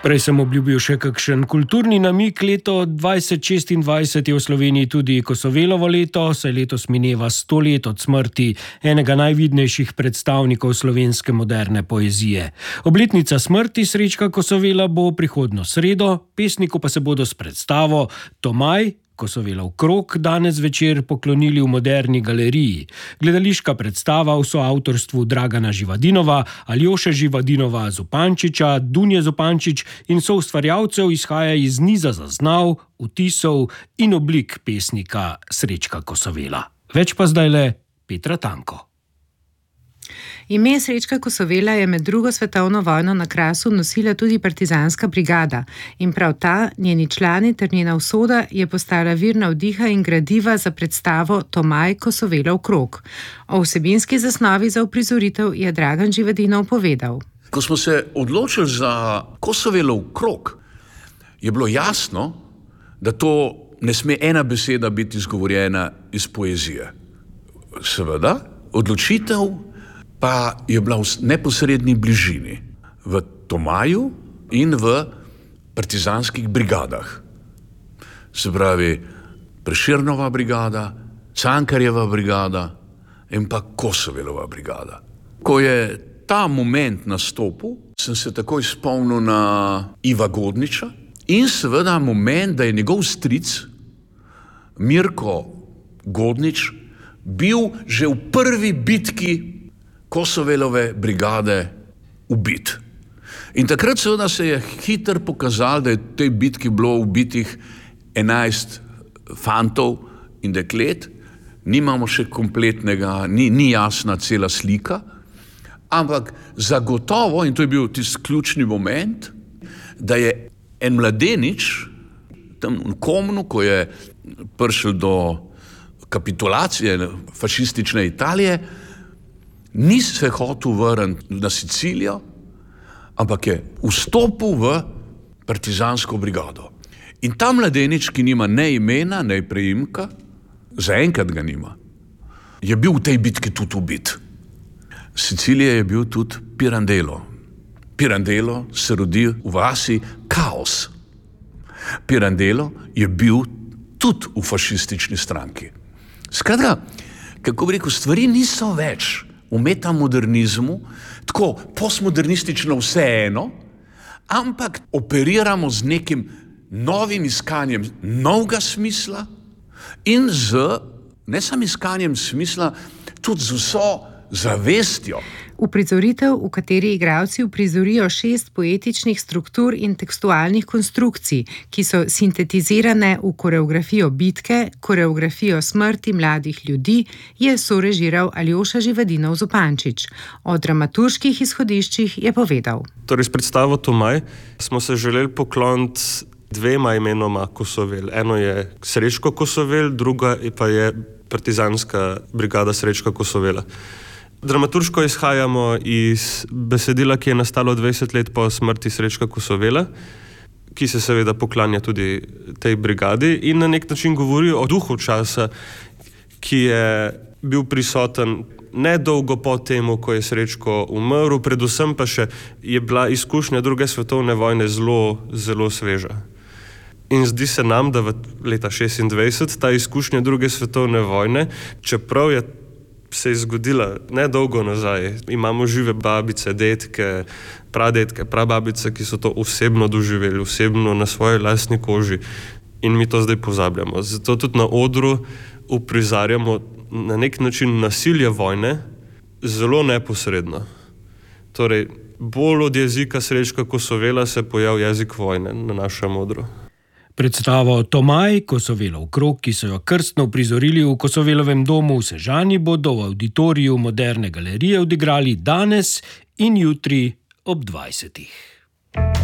Prej sem obljubil še kakšen kulturni namig. Leto 2026 je v Sloveniji tudi Kosovelovo leto, saj letos mineva 100 let od smrti enega najvidnejših predstavnikov slovenske moderne poezije. Obletnica smrti Srečka Kosovela bo prihodnjo sredo, pesniku pa se bodo s predstavo Tomaj, Kosovelov krog, danes večer poklonili v Moderni galeriji. Gledališka predstava v soavtorstvu Dragana Živadinova, Aljoše Živadinova Zupančiča, Dunje Zupančič in soustvarjalcev izhaja iz niza zaznav, vtisov in oblik pesnika Srečka Kosovela. Več pa zdajle Petra Tanko. Ime Srečka Kosovela je med drugo svetovno vojno na Krasu nosila tudi partizanska brigada in prav ta, njeni člani ter njena usoda je postala vir navdiha in gradiva za predstavo Tomaj, Kosovelov krog. O vsebinski zasnovi za uprizoritev je Dragan Živadinov povedal. Ko smo se odločili za Kosovelov krog, je bilo jasno, da to ne sme ena beseda biti izgovorjena iz poezije. Seveda, odločitev pa je bila v neposredni bližini, v Tomaju in v partizanskih brigadah. Se pravi, Prešernova brigada, Cankarjeva brigada in pa Kosovelova brigada. Ko je ta moment nastopil, sem se takoj spomnil na Iva Godniča in seveda moment, da je njegov stric Mirko Godnič bil že v prvi bitki Kosovelove brigade ubit. In takrat seveda se je hitro pokazalo, da je v tej bitki bilo ubitih 11 fantov in deklet. Nimamo še kompletnega, ni jasna cela slika, ampak zagotovo, in to je bil tisti ključni moment, da je en mladenič tam v Komnu, ko je prišel do kapitulacije fašistične Italije, ni se hotel vrniti na Sicilijo, ampak je vstopil v partizansko brigado. In ta mladenič, ki nima ne imena, ne priimka, zaenkrat ga nima, je bil v tej bitki tudi ubit. Sicilija je bil tudi Pirandello. Pirandello se rodi v vasi Kaos. Pirandello je bil tudi v fašistični stranki. Skratka, kako bi rekel, stvari niso več v metamodernizmu, tako postmodernistično vseeno, ampak operiramo z nekim novim iskanjem novega smisla in z, ne samo iskanjem smisla, tudi z vso zavestjo. Uprizoritev, v kateri igralci uprizorijo 6 poetičnih struktur in tekstualnih konstrukcij, ki so sintetizirane v koreografijo bitke, koreografijo smrti mladih ljudi, je sorežiral Aljoša Živadinov Zupančič. O dramaturških izhodiščih je povedal. Torej, s predstavo Tomaj smo se želeli pokloniti 2 imenoma Kosovel. Eno je Srečko Kosovel, druga pa je partizanska brigada Srečka Kosovela. Dramaturško izhajamo iz besedila, ki je nastalo 20 let po smrti Srečka Kosovela, ki se seveda poklanja tudi tej brigadi in na nek način govori o duhu časa, ki je bil prisoten nedolgo po temu, ko je Srečko umrl, predvsem pa še je bila izkušnja druge svetovne vojne zelo, zelo sveža. In zdi se nam, da v leta 26 ta izkušnja druge svetovne vojne, čeprav se je zgodila nedolgo nazaj. Imamo žive babice, detke, pradetke, prababice, ki so to osebno doživeli, osebno na svoji lastni koži. In mi to zdaj pozabljamo. Zato tudi na odru uprizarjamo na nek način nasilje vojne zelo neposredno. Torej, bolj od jezika Srečka Kosovela se pojavi jezik vojne na našem odru. Predstavo Tomaj, Kosovelov krog, ki so jo krstno uprizorili v Kosovelovem domu v Sežani, bodo v auditoriju Moderne galerije odigrali danes in jutri ob 20.